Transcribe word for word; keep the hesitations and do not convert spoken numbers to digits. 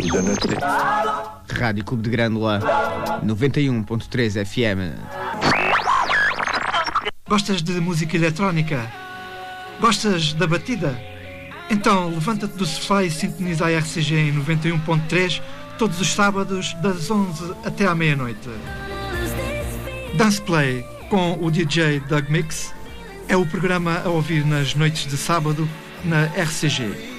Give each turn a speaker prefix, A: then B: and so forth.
A: da noite.
B: Rádio Clube de Grândola, noventa e um ponto três F M.
C: Gostas de música eletrónica? Gostas da batida? Então levanta-te do sofá e sintoniza a R C G em noventa e um ponto três todos os sábados das onze até à meia-noite. Dance Play com o D J Doug Mix é o programa a ouvir nas noites de sábado na R C G.